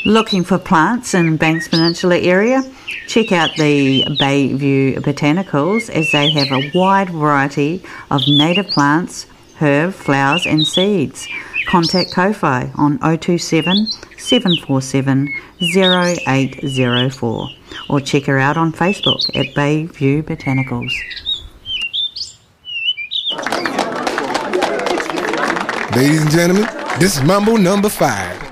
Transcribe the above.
Looking for plants in Banks Peninsula area? Check out the Bayview Botanicals, as they have a wide variety of native plants, herb, flowers and seeds. Contact Ko-Fi on 027 747 0804 or check her out on Facebook at Bayview Botanicals. Ladies and gentlemen, this is Mambo number 5.